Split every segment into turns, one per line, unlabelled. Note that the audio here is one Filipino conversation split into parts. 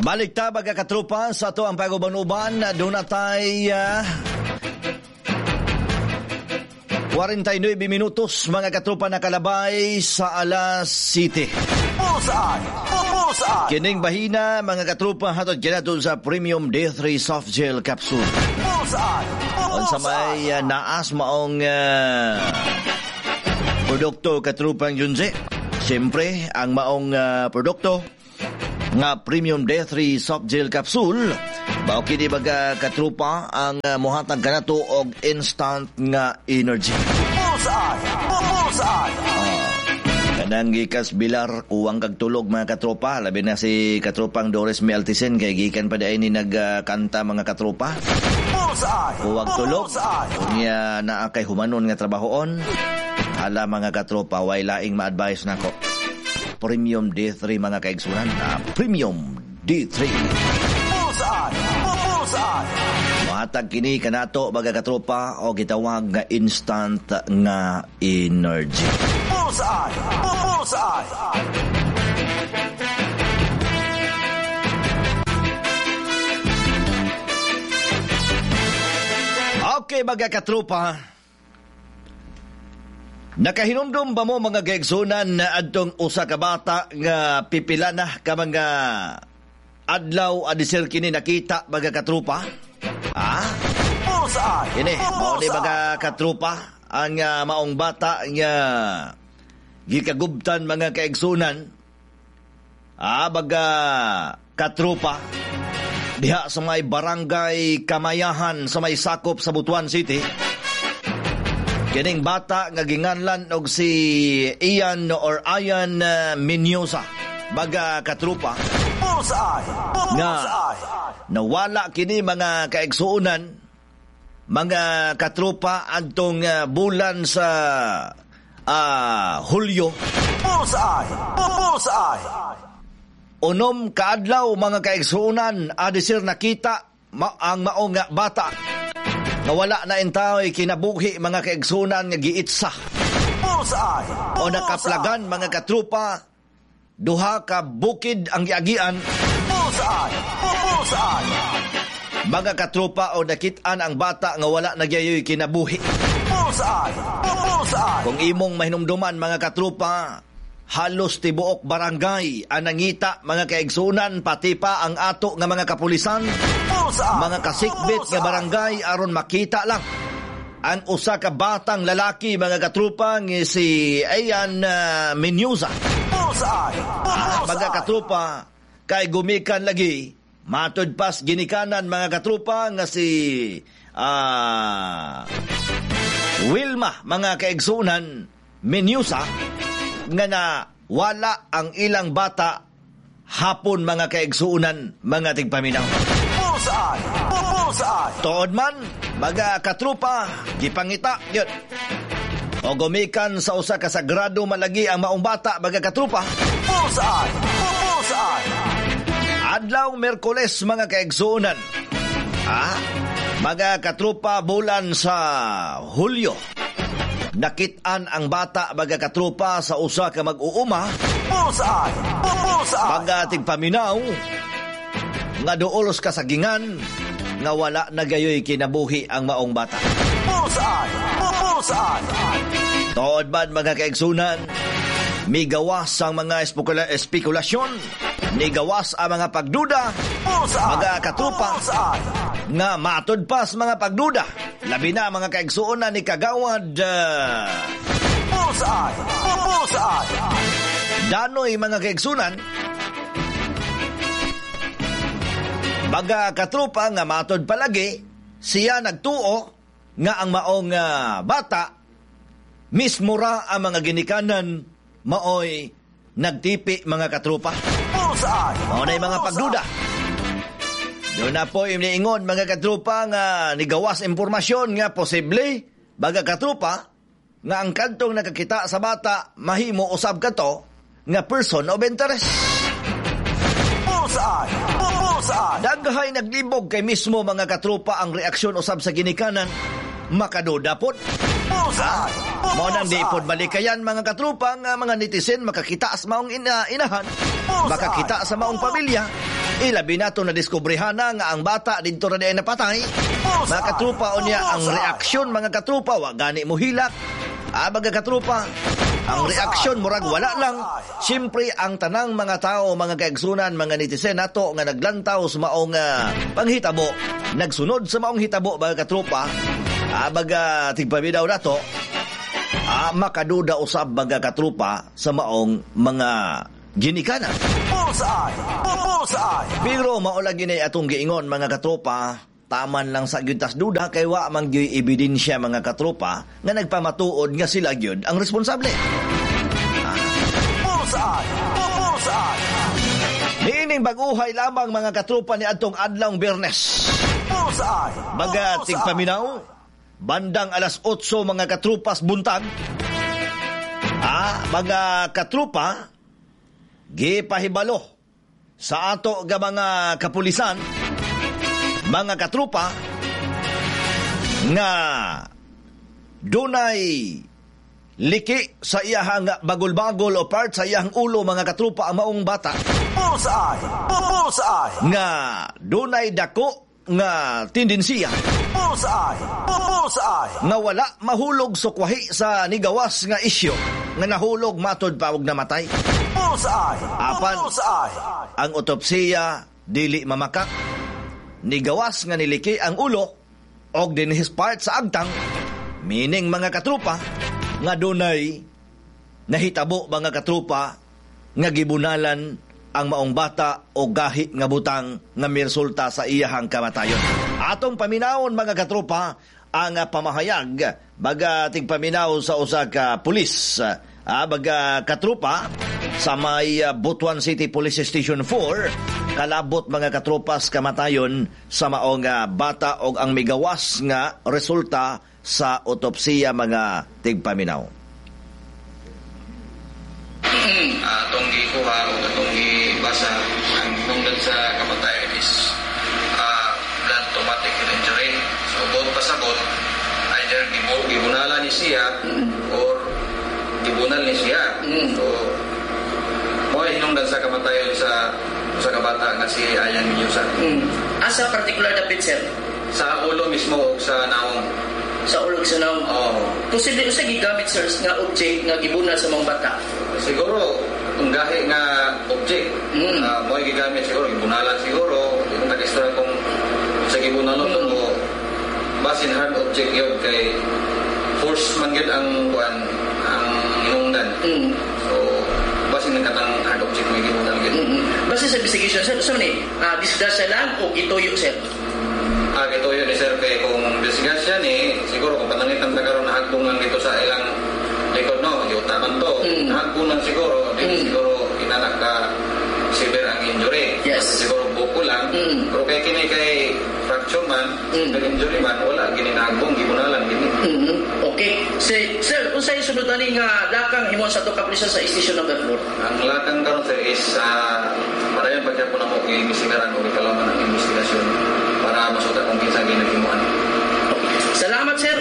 Balik ta mga katropa sa to ang pag-uban-uban. Doon na tayo 49 minutos mga katropa nakalabay sa alas 7.
Pusaan!
Kining bahina mga katropa hatod kina doon sa Premium D3 Soft Gel Capsule.
Pusaan!
Sa may naas maong produkto katrupang Junze. Siyempre ang maong produkto nga Premium D3 Soft Gel Capsule. Bao kini baga katrupa ang mohatag kanato og instant nga energy.
Pusaan!
Kanang gikas bilar kuwang kag tulog mga katropa, labi na si katropang Doris Meltisen kay gikan pa day ni nagkanta mga katropa. Kuwag tulog, unya naa kay humanon nga trabahoon. Hala mga katropa, way laing ma-advise nako. Premium D3 mga kaigsunan, Premium D3. Mahatag kini kanato mga katropa o gitawag nga instant nga energy. Okay mga katropa, nakahinumdum ba mo mga kaigsunan na adtong usa ka bata nga pipila na ka mga adlaw adisir kini nakita mga katropa? Kini, mao ni mga katropa ang maong bata nga gikagubtan mga kaigsunan. Mga katropa diha sa may barangay Kamayahan sa may sakop sa Butuan City. Kining bata nga ginganlan og si Ian or Ayan Menyosa, mga katropa. Nga nawala kini mga kaigsuunan, mga katropa adtong bulan sa Hulyo. Unom kaadlaw mga kaigsuunan adisir nakita ang maong bata. Nawala na intaoy kinabuhi mga kaigsuunan nga giitsa. O nakaplagan mga katropa, duha ka bukid ang giagian. Mga katropa o nakitaan ang bata nga wala nagyayoy kinabuhi. Kung imong mahinumduman mga katropa, halos tibuok barangay ang nangita mga kaigsunan, pati pa ang ato nga mga kapulisan, mga kasikbit nga barangay aron makita lang ang usa ka batang lalaki mga katropa nga si Ayan Menyosa. Mga katropa kay gumikan lagi matud pas ginikanan mga katropa nga si Wilma mga kaigsunan Menyosa nga na wala ang ilang bata hapon mga kaigsuunan mga tigpaminaw. Tuod man mga katropa gipangita yun o gumikan sa usa ka sagrado malagi ang maong bata mga katropa. Adlaw Miyerkules mga kaigsuunan, mga katropa bulan sa Hulyo, nakitaan ang bata mga katropa sa usa ka mag-uuma, mga tigpaminaw nga duolos kasagingan nga wala nagayoy kinabuhi ang maong bata. Tuod man mga kaigsunan, migawas ang mga espekulasyon, nigawas ang mga pagduda, mga katropa nga matod pas mga pagduda, labi na mga kaigsuonan ni kagawad danoy mga kaigsunan, mga katropa nga matod palagi siya nagtuo nga ang maong bata mismo ra ang mga ginikanan maoy nagtipi mga katropa. Mao na mga pagduda. Doon na po iniingon mga katropa nga nigawas impormasyon nga posible mga katropa nga ang kantong nakakita sa bata mahimo usab kato nga person of interest. Daghay naglibog kay mismo mga katropa ang reaksyon usab sa ginikanan makaduda pod. Mao nang di pod balikayan mga katropa nga mga netizen makakita sa maong inahan, makakita sa maong pamilya Ilabi na itong nadiskubrihan na nga ang bata dito na diay napatay. Mga katrupa, o niya ang reaksyon, mga katrupa, wa gani mo hilak. Mga katrupa, ang reaksyon murag wala lang. Siyempre ang tanang mga tao, mga kaigsunan, mga netizen nato nga naglantaw sa maong panghitabo, nagsunod sa maong hitabo, mga katrupa, tigpaminaw nato, makaduda usab, mga katrupa, sa maong mga ginikanan. Pero maulagi na atong giingon, mga katropa, taman lang sa gyud tas duda kay wa man gyud ebidensya, mga katropa, nga nagpamatuod nga sila gyud ang responsable. Niining baguhay lamang, mga katropa, ni adtong adlawng Biyernes. Baga tigpaminaw, bandang alas 8, mga katropas buntag. Mga katropa, gipahibalo sa ato ga mga kapulisan, mga katrupa, nga dunay liki sa iyahang bagol-bagol o part sa iyahang ulo, mga katrupa, ang maong bata. Nga dunay dako nga tendensiya nga wala mahulog sukwahi sa nigawas nga isyo nga nahulog matod pa og namatay. Apan ang otopsiya dili mamakak, nigawas nga niliki ang ulo og din his part sa agtang, meaning, mga katrupa, nga dunay nahitabo, mga katrupa, nga gibunalan ang maong bata o gahi nga butang nga miresulta sa iyahang kamatayon. Atong paminawon, mga katropa, ang pamahayag baga tigpaminaw sa usa ka pulis, baga katropa sa may Butuan City Police Station 4, kalabot, mga katropas, kamatayon sa maong bata o ang migawas nga resulta sa otopsiya, mga tigpaminaw.
Atong gikuha o atong gibasa, ang nungdan sa kamatayan is blood traumatic injury. So both pasabot, either gibunala ni siya or gibunal ni siya. So mo hinungdan sa kamatayan sa kabata nga si Ayan Minyusan.
Asa particular dapit, sir?
Sa ulo mismo o sa naong.
Sa ulo sa naong. Posible sa gigamit, sir, nga object nga gibunal sa mga bata.
Siguro ang gahi nga object mo gigamit, siguro gibunalan, siguro yung nag-istorya kung sa gibunalan mo basin hard object yun kay force man yun ang inungdan. So basin nagkatang hard object mo gibunalan yun.
Basin sa investigation, sir, so ni disgrasya lang o gituyo, sir?
Gituyo ni sir, kay kung disgrasya ni siguro kung panangitan na karon na hagbong lang dito sa ilang likod, no, yutaman to. Nagpunan siguro, di siguro inanak ka severe ang injury.
Yes.
Siguro buko lang. Pero kay kini kay fracture man, injury man, wala gininagbong, gibunalan gini.
Okay. Sir, unsay sunod ani nga dakang himon sa to kapulisan sa station number 4?
Ang lakang karon, sir, is para yan pagka po na mo i-investigaran o ikalaman ang investigasyon para masuta kung kinsa ginaghimuan.
Okay. Salamat, sir.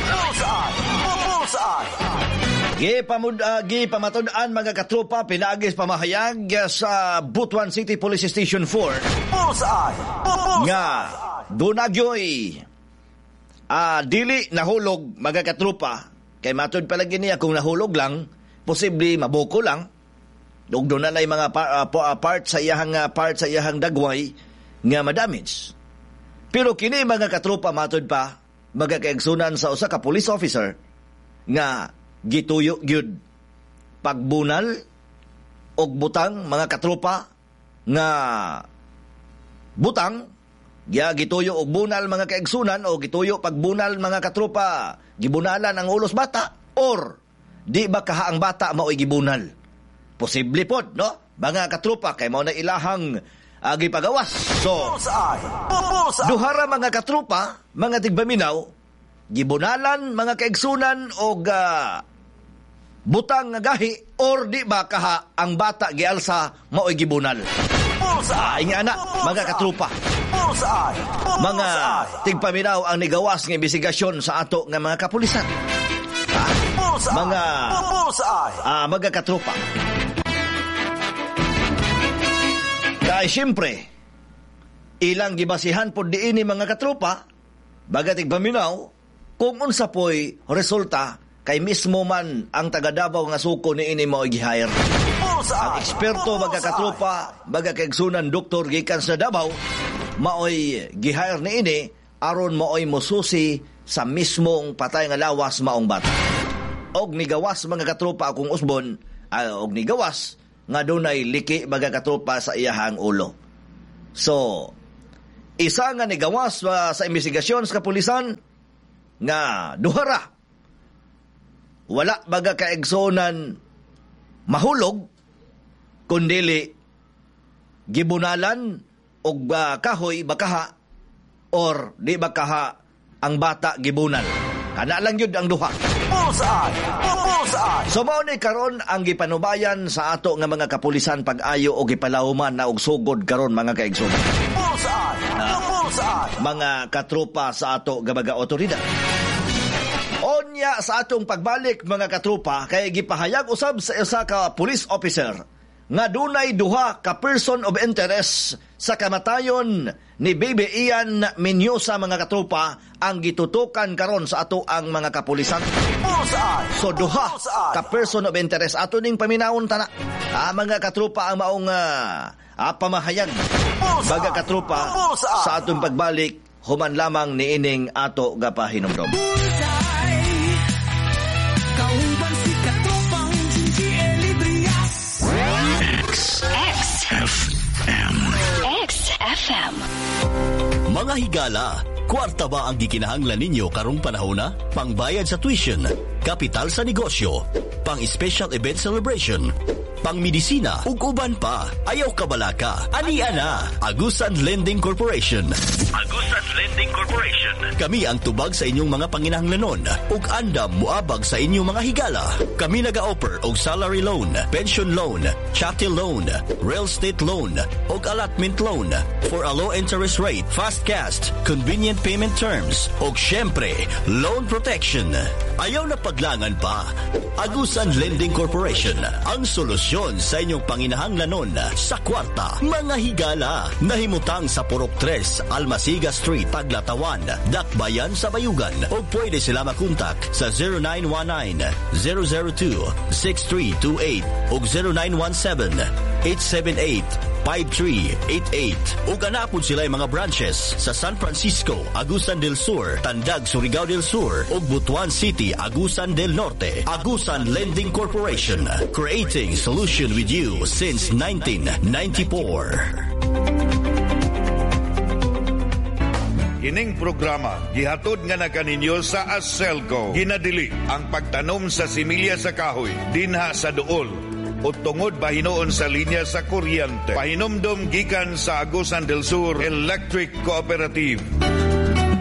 Gipamatod-an, mga katropa, pinaagis pamahayag sa Butuan City Police Station 4 nga dunagyoy dili nahulog, mga katropa, kay matod palagi niya kung nahulog lang, posible mabuko lang ug doon na mga part sa iyahang dagway nga madamage. Pero kini, mga katropa, matod pa, mga kaigsunan sa usa ka police officer nga gituyo gyud pagbunal og butang, mga katropa, nga butang gituyo og bunal, mga kaigsunan, o gituyo pagbunal, mga katropa, gibunalan ang ulos bata, or di ba kaha ang bata mao'y gibunal. Posible pod, no, mga katropa, kay mao na ilahang gipagawas. So duhara, mga katropa, mga tigbaminaw, gibunalan, mga kaigsunan, og butang nga gahi, or di ba kaha ang bata gialsa mao'y gibunal. Ingana, mga katrupa, mga tigpaminaw ang nigawas nga investigasyon sa ato nga mga kapulisan. Mga katrupa, dahil siyempre Ilang gibasihan po diini mga katropa, bagatig paminaw, kung unsa po'y resulta, kay mismo man ang taga Davao nga suko ni ini mo i-hire. Ang eksperto mga katropa, baga kaigsunan doktor gikan sa Davao, maoy gi-hire ni ini, aron maoy mosusi sa mismong patay nga lawas maong bata. Og nigawas mga katropa akong usbon, og nigawas nga dunay liki mga katropa sa iyahang ulo. So, isa nga nigawas sa investigasyon sa kapulisan nga duhara. Wala baga kaigsonan mahulog kundili gibunalan og kahoy bakaha or di bakaha ang bata gibunal. Kana lang yun ang duha. So mao ni karon ang gipanubayan sa ato nga mga kapulisan pag-ayo o gipalawman na og sugod karon mga kaigsonan. Mga katropa sa ato nga mga otoridad. Onya sa atong pagbalik mga katropa kay gipahayag usab sa isa ka police officer nga dunay duha ka person of interest sa kamatayon ni Baby Ian Menyosa mga katropa ang gitutukan karon sa ato ang mga kapulisan. So duha ka person of interest ato ning paminawon tana. Mga katropa ang maong pamahayag baga katropa sa atong pagbalik human lamang niining ato gapahinomdom.
XFM.
Mga higala, kwarta ba ang gikinahanglan ninyo karong panahon na? Pangbayad sa tuition, kapital sa negosyo, pang-special event celebration, pang-medisina, ug uban pa. Ayaw kabalaka. Ania na. Agusan Lending Corporation. Agusan Lending Corporation. Kami ang tubag sa inyong mga panginahanglanon ug andam muabag sa inyong mga higala. Kami naga-offer og salary loan, pension loan, chattel loan, real estate loan ug allotment loan for a low interest rate, fast cash, convenient payment terms ug syempre, loan protection. Ayaw na paglangan pa. Agusan Lending Corporation ang solusyon sa inyong panginahanglanon sa kwarta. Mga higala, nahimutang sa Purok 3, Almasiga Street, Taglatawan, Dakbayan sa Bayugan. O pwede sila makontak sa 0919-002-6328 o 0917-878-5388. O ganapon sila mga branches sa San Francisco, Agusan del Sur, Tandag, Surigao del Sur o Butuan City, Agusan del Norte. Agusan Lending Corporation, creating solution with you since 1994.
Ining programa gihatod nga nakaninyo sa Aselco. Ginadili ang pagtanom sa similya sa kahoy dinha sa duol o tungod bahinoon sa linya sa kuryente. Pahinomdom gikan sa Agusan del Sur Electric Cooperative.